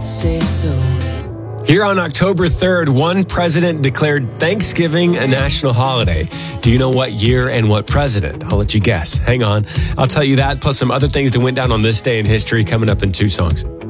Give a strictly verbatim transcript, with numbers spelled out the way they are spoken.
say so. Here on October third, one president declared Thanksgiving a national holiday. Do you know what year and what president? I'll let you guess. Hang on. I'll tell you that, plus some other things that went down on this day in history coming up in two songs.